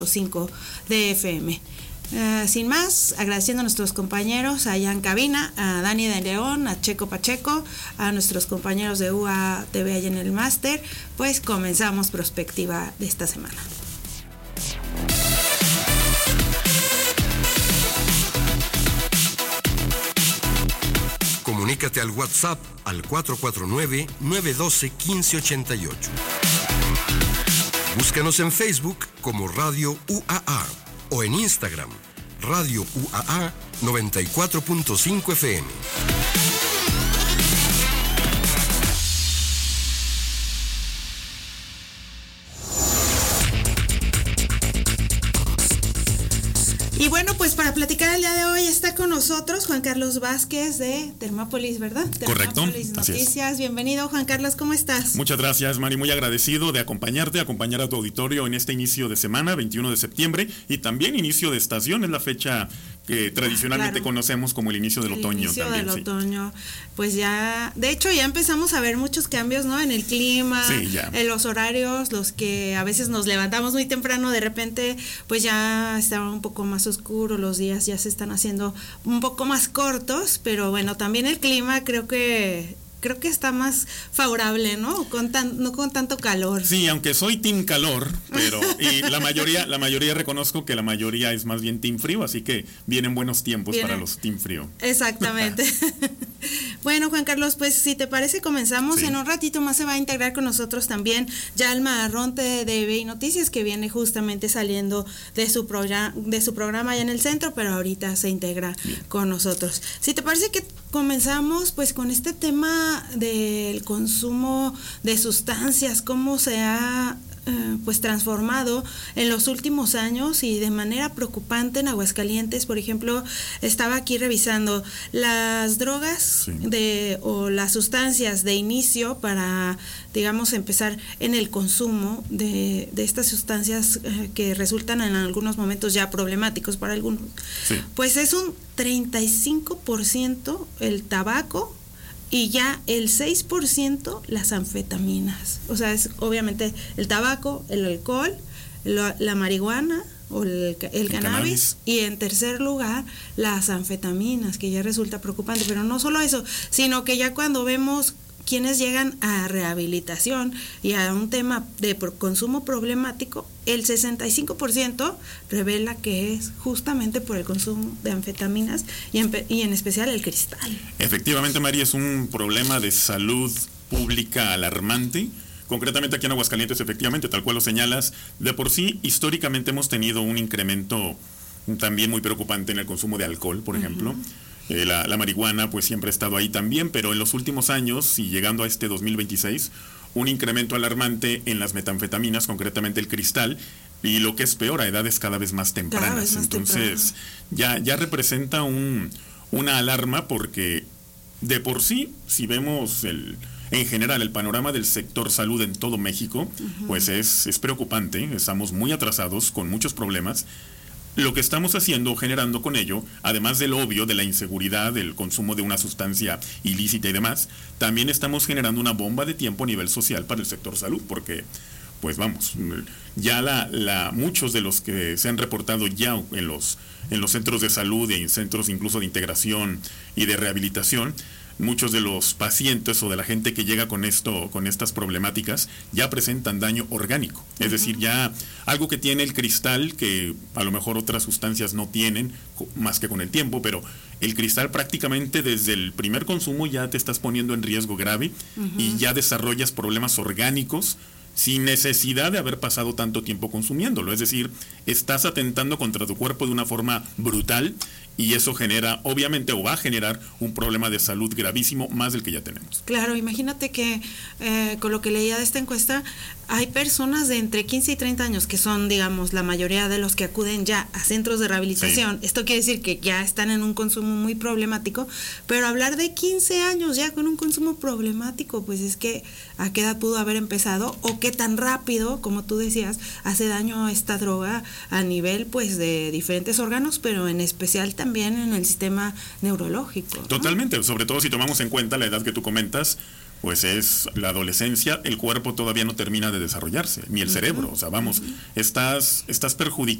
5 de FM. Sin más, agradeciendo a nuestros compañeros allá en cabina, a Dani de León, a Checo Pacheco, a nuestros compañeros de UATV allá en el máster, pues comenzamos Prospectiva de esta semana. Comunícate al WhatsApp al 449-912-1588. Búscanos en Facebook como Radio UAA o en Instagram, Radio UAA 94.5 FM. Y bueno, pues para platicar el día de hoy está con nosotros Juan Carlos Vázquez de Termópolis, ¿verdad? Correcto. Termópolis Noticias. Bienvenido, Juan Carlos, ¿cómo estás? Muchas gracias, Mari, muy agradecido de acompañar a tu auditorio en este inicio de semana, 21 de septiembre, y también inicio de estación, es la fecha que tradicionalmente conocemos como el inicio del otoño. Inicio también, del otoño, pues ya, de hecho ya empezamos a ver muchos cambios, ¿no? En el clima, en los horarios, los que a veces nos levantamos muy temprano, de repente pues ya está un poco más oscuro, los días ya se están haciendo un poco más cortos, pero bueno, también el clima creo que está más favorable, ¿no? No con tanto calor. Sí, aunque soy team calor, pero y la mayoría reconozco que la mayoría es más bien team frío, así que vienen buenos tiempos para los team frío. Exactamente. Bueno, Juan Carlos, pues si te parece comenzamos. Sí. En un ratito más se va a integrar con nosotros también Yalma Arronte de BI Noticias, que viene justamente saliendo de su programa allá en el centro, pero ahorita se integra con nosotros. Si te parece que comenzamos pues con este tema del consumo de sustancias, cómo se ha pues transformado en los últimos años y de manera preocupante en Aguascalientes. Por ejemplo, estaba aquí revisando las drogas o las sustancias de inicio para, digamos, empezar en el consumo de estas sustancias que resultan en algunos momentos ya problemáticos para algunos. Sí. Pues es un 35% el tabaco, y ya el 6% las anfetaminas. O sea, es obviamente el tabaco, el alcohol, la marihuana o el cannabis, y en tercer lugar las anfetaminas, que ya resulta preocupante. Pero no solo eso, sino que ya cuando vemos quienes llegan a rehabilitación y a un tema de consumo problemático, el 65% revela que es justamente por el consumo de anfetaminas y en especial el cristal. Efectivamente, María, es un problema de salud pública alarmante. Concretamente aquí en Aguascalientes, efectivamente, tal cual lo señalas, de por sí, históricamente hemos tenido un incremento también muy preocupante en el consumo de alcohol, por ejemplo. La marihuana pues siempre ha estado ahí también, pero en los últimos años y llegando a este 2026, un incremento alarmante en las metanfetaminas, concretamente el cristal, y lo que es peor, a edades cada vez más tempranas. Entonces ya representa una alarma, porque de por sí, si vemos en general el panorama del sector salud en todo México, pues es preocupante. Estamos muy atrasados con muchos problemas. Lo que estamos haciendo, generando con ello, además del obvio de la inseguridad, del consumo de una sustancia ilícita y demás, también estamos generando una bomba de tiempo a nivel social para el sector salud, porque, pues vamos, ya muchos de los que se han reportado ya en los centros de salud y en centros incluso de integración y de rehabilitación, muchos de los pacientes o de la gente que llega con estas problemáticas ya presentan daño orgánico. Es decir, ya algo que tiene el cristal que a lo mejor otras sustancias no tienen, más que con el tiempo, pero el cristal prácticamente desde el primer consumo ya te estás poniendo en riesgo grave y ya desarrollas problemas orgánicos sin necesidad de haber pasado tanto tiempo consumiéndolo. Es decir, estás atentando contra tu cuerpo de una forma brutal, y eso genera, obviamente, o va a generar un problema de salud gravísimo, más del que ya tenemos. Claro, imagínate que con lo que leía de esta encuesta, hay personas de entre 15 y 30 años que son, digamos, la mayoría de los que acuden ya a centros de rehabilitación. Sí. Esto quiere decir que ya están en un consumo muy problemático, pero hablar de 15 años ya con un consumo problemático, pues es que a qué edad pudo haber empezado o qué tan rápido, como tú decías, hace daño esta droga a nivel pues de diferentes órganos, pero en especial también en el sistema neurológico, ¿no? Totalmente, sobre todo si tomamos en cuenta la edad que tú comentas. pues es la adolescencia, el cuerpo todavía no termina de desarrollarse, ni el cerebro, o sea, vamos, estás perjudicando